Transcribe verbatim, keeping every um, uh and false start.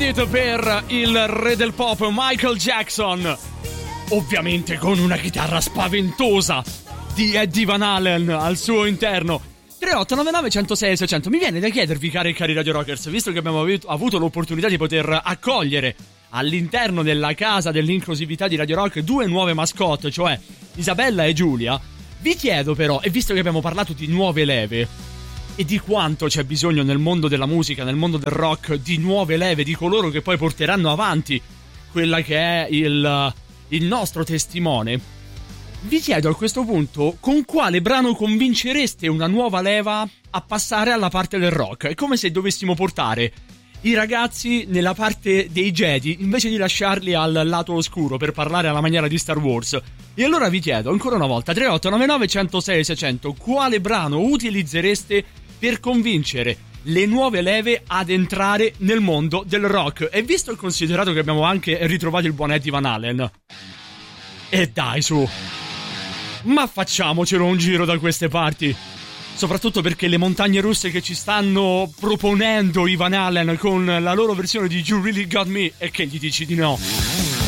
It per il re del pop Michael Jackson, ovviamente con una chitarra spaventosa di Eddie Van Halen al suo interno. tre otto nove nove uno zero sei sei zero zero. Mi viene da chiedervi, cari e cari Radio Rockers, visto che abbiamo avuto l'opportunità di poter accogliere all'interno della casa dell'inclusività di Radio Rock due nuove mascotte, cioè Isabella e Giulia, vi chiedo però, e visto che abbiamo parlato di nuove leve e di quanto c'è bisogno nel mondo della musica, nel mondo del rock, di nuove leve, di coloro che poi porteranno avanti quella che è il, il nostro testimone, vi chiedo a questo punto con quale brano convincereste una nuova leva a passare alla parte del rock. È come se dovessimo portare i ragazzi nella parte dei Jedi invece di lasciarli al lato oscuro, per parlare alla maniera di Star Wars. E allora vi chiedo ancora una volta, tre otto nove nove uno zero sei sei zero zero, quale brano utilizzereste per convincere le nuove leve ad entrare nel mondo del rock? E visto e considerato che abbiamo anche ritrovato il buon Eddie Van Halen, e dai su, ma facciamocelo un giro da queste parti, soprattutto perché le montagne russe che ci stanno proponendo i Van Halen con la loro versione di You Really Got Me, e che gli dici di no?